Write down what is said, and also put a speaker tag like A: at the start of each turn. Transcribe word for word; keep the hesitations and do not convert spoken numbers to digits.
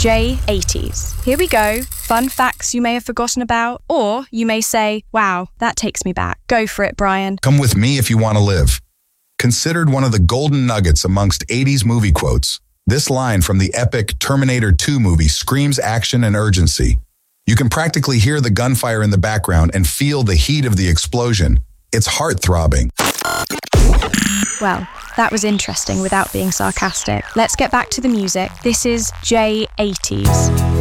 A: J eighties. Here we go. Fun facts you may have forgotten about, or you may say, wow, that takes me back. Go for it, Brian.
B: Come with me if you want to live. Considered one of the golden nuggets amongst eighties movie quotes, this line from the epic Terminator two movie screams action and urgency. You can practically hear the gunfire in the background and feel the heat of the explosion. It's heart-throbbing.
A: Well, that was interesting without being sarcastic. Let's get back to the music. This is J eighties.